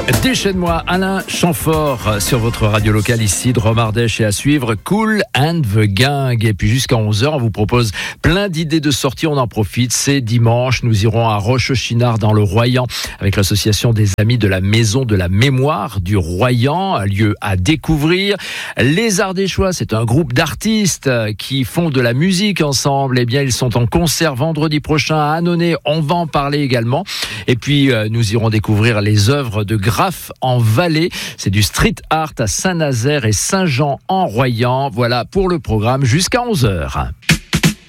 Déchaîne-moi, Alain Chamfort sur votre radio locale ici de Romardèche et à suivre Kool and the Gang. Et puis jusqu'à 11h, on vous propose plein d'idées de sorties, on en profite. C'est dimanche, nous irons à Roche-Chinard dans le Royan avec l'association des amis de la Maison de la Mémoire du Royan, un lieu à découvrir. Les Ardéchois, c'est un groupe d'artistes qui font de la musique ensemble. Eh bien, ils sont en concert vendredi prochain à Annonay, on va en parler également. Et puis, nous irons découvrir les œuvres de Graff en Valais. C'est du street art à Saint-Nazaire et Saint-Jean en Royan. Voilà pour le programme jusqu'à 11h.